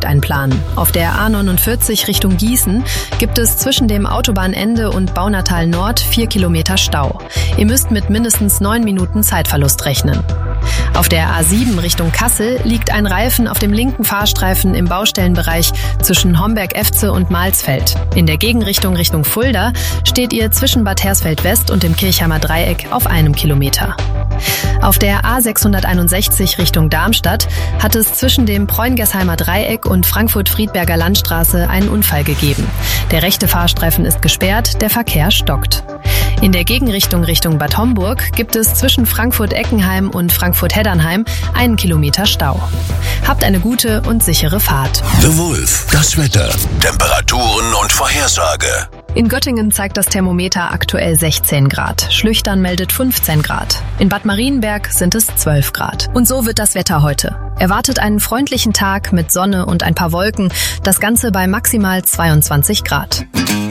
einplanen. Auf der A49 Richtung Gießen gibt es zwischen dem Autobahnende und Baunatal Nord 4 Kilometer Stau. Ihr müsst mit mindestens 9 Minuten Zeitverlust rechnen. Auf der A7 Richtung Kassel liegt ein Reifen auf dem linken Fahrstreifen im Baustellenbereich zwischen Homberg-Efze und Malsfeld. In der Gegenrichtung Richtung Fulda steht ihr zwischen Bad Hersfeld-West und dem Kirchheimer Dreieck auf 1 Kilometer. Auf der A661 Richtung Darmstadt hat es zwischen dem Preungesheimer Dreieck und Frankfurt-Friedberger Landstraße einen Unfall gegeben. Der rechte Fahrstreifen ist gesperrt, der Verkehr stockt. In der Gegenrichtung Richtung Bad Homburg gibt es zwischen Frankfurt-Eckenheim und Frankfurt-Heddernheim 1 Kilometer Stau. Habt eine gute und sichere Fahrt. The Wolf, das Wetter, Temperaturen und Vorhersage. In Göttingen zeigt das Thermometer aktuell 16 Grad. Schlüchtern meldet 15 Grad. In Bad Marienberg sind es 12 Grad. Und so wird das Wetter heute. Erwartet einen freundlichen Tag mit Sonne und ein paar Wolken. Das Ganze bei maximal 22 Grad.